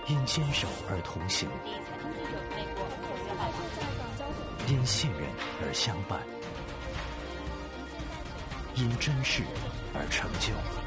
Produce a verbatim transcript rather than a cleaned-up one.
因坚守而同行，因信任而相伴，因真实而成就。